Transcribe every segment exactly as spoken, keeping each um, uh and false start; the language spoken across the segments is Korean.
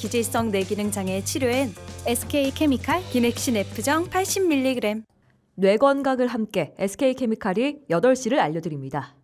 기질성 뇌기능 장애 치료엔 에스케이케미칼 기넥신 F정 팔십 밀리그램. 뇌 건강을 함께 에스케이케미칼이 여덟 시를 알려드립니다.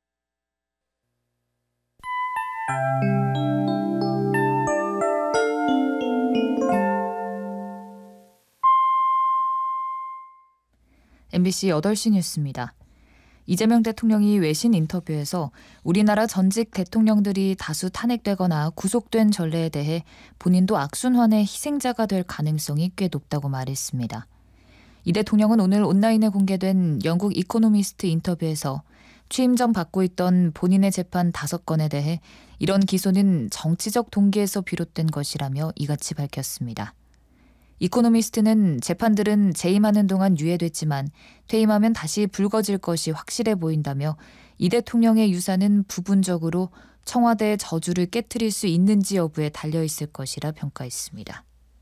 엠비씨 여덟 시 뉴스입니다. 이재명 대통령이 외신 인터뷰에서 우리나라 전직 대통령들이 다수 탄핵되거나 구속된 전례에 대해 본인도 악순환의 희생자가 될 가능성이 꽤 높다고 말했습니다. 이 대통령은 오늘 온라인에 공개된 영국 이코노미스트 인터뷰에서 취임 전 받고 있던 본인의 재판 다섯 건에 대해 이런 기소는 정치적 동기에서 비롯된 것이라며 이같이 밝혔습니다. 이코노미스트는 재판들은 재임하는 동안 유예됐지만 퇴임하면 다시 불거질 것이 확실해 보인다며 이 대통령의 유산은 부분적으로 청와대의 저주를 깨트릴 수 있는지 여부에 달려있을 것이라 평가했습니다.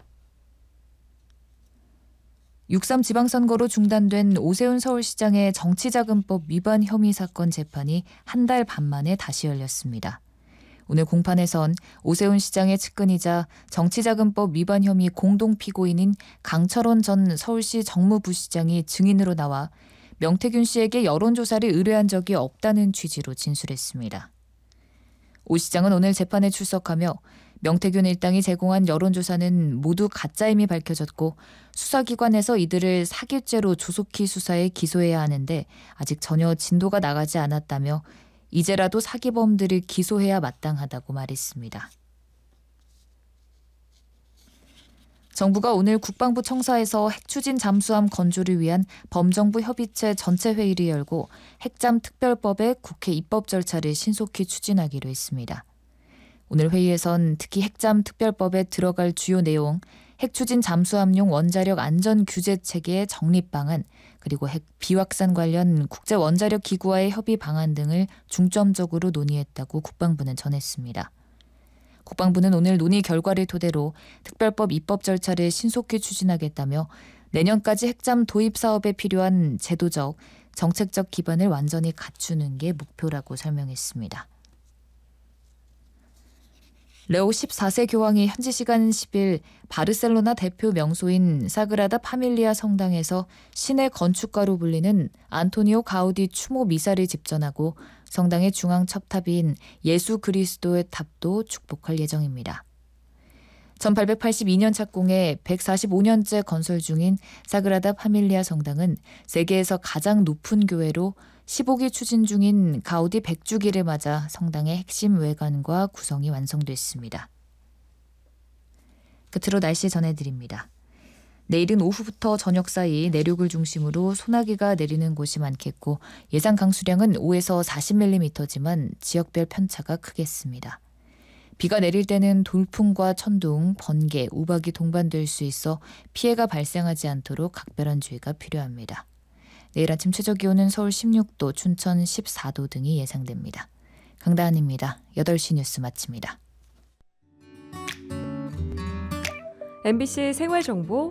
육삼 지방선거로 중단된 오세훈 서울시장의 정치자금법 위반 혐의 사건 재판이 한 달 반 만에 다시 열렸습니다. 오늘 공판에선 오세훈 시장의 측근이자 정치자금법 위반 혐의 공동피고인인 강철원 전 서울시 정무부시장이 증인으로 나와 명태균 씨에게 여론조사를 의뢰한 적이 없다는 취지로 진술했습니다. 오 시장은 오늘 재판에 출석하며 명태균 일당이 제공한 여론조사는 모두 가짜임이 밝혀졌고 수사기관에서 이들을 사기죄로 조속히 수사해 기소해야 하는데 아직 전혀 진도가 나가지 않았다며 이제라도 사기범들을 기소해야 마땅하다고 말했습니다. 정부가 오늘 국방부 청사에서 핵추진 잠수함 건조를 위한 범정부 협의체 전체 회의를 열고 핵잠 특별법의 국회 입법 절차를 신속히 추진하기로 했습니다. 오늘 회의에선 특히 핵잠 특별법에 들어갈 주요 내용, 핵추진 잠수함용 원자력 안전 규제 체계의 정립 방안, 그리고 핵 비확산 관련 국제 원자력 기구와의 협의 방안 등을 중점적으로 논의했다고 국방부는 전했습니다. 국방부는 오늘 논의 결과를 토대로 특별법 입법 절차를 신속히 추진하겠다며 내년까지 핵잠 도입 사업에 필요한 제도적, 정책적 기반을 완전히 갖추는 게 목표라고 설명했습니다. 레오 십사 세 교황이 현지 시간 십 일 바르셀로나 대표 명소인 사그라다 파밀리아 성당에서 신의 건축가로 불리는 안토니오 가우디 추모 미사를 집전하고 성당의 중앙 첩탑인 예수 그리스도의 탑도 축복할 예정입니다. 천팔백팔십이 년 착공해 백사십오 년째 건설 중인 사그라다 파밀리아 성당은 세계에서 가장 높은 교회로 십오 기 추진 중인 가우디 백 주기를 맞아 성당의 핵심 외관과 구성이 완성됐습니다. 끝으로 날씨 전해드립니다. 내일은 오후부터 저녁 사이 내륙을 중심으로 소나기가 내리는 곳이 많겠고 예상 강수량은 오에서 사십 밀리미터지만 지역별 편차가 크겠습니다. 비가 내릴 때는 돌풍과 천둥, 번개, 우박이 동반될 수 있어 피해가 발생하지 않도록 각별한 주의가 필요합니다. 내일 아침 최저 기온은 서울 십육 도, 춘천 십사 도 등이 예상됩니다. 강다한입니다. 여덟 시 뉴스 마칩니다. 엠비씨 생활정보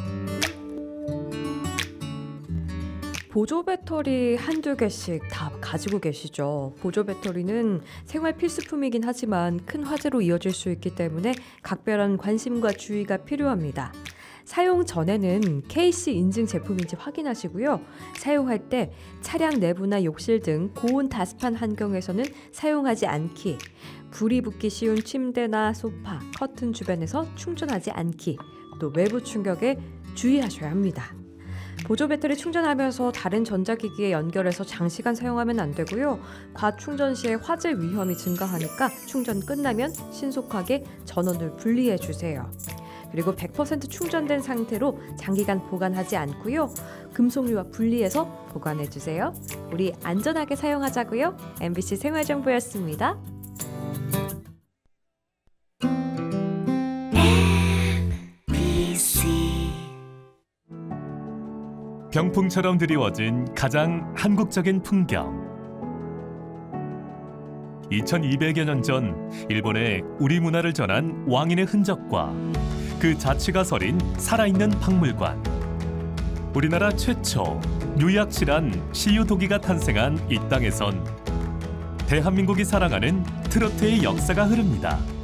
보조 배터리 한두 개씩 다 가지고 계시죠? 보조 배터리는 생활 필수품이긴 하지만 큰 화재로 이어질 수 있기 때문에 각별한 관심과 주의가 필요합니다. 사용 전에는 케이씨 인증 제품인지 확인하시고요. 사용할 때 차량 내부나 욕실 등 고온 다습한 환경에서는 사용하지 않기, 불이 붙기 쉬운 침대나 소파, 커튼 주변에서 충전하지 않기, 또 외부 충격에 주의하셔야 합니다. 보조 배터리 충전하면서 다른 전자기기에 연결해서 장시간 사용하면 안 되고요. 과충전 시에 화재 위험이 증가하니까 충전 끝나면 신속하게 전원을 분리해 주세요. 그리고 백 퍼센트 충전된 상태로 장기간 보관하지 않고요. 금속류와 분리해서 보관해 주세요. 우리 안전하게 사용하자고요. 엠비씨 생활정보였습니다. 병풍처럼 드리워진 가장 한국적인 풍경. 이천이백여 년 전 일본에 우리 문화를 전한 왕인의 흔적과 그 자취가 서린 살아있는 박물관. 우리나라 최초 유약실한 시유도기가 탄생한 이 땅에선 대한민국이 사랑하는 트로트의 역사가 흐릅니다.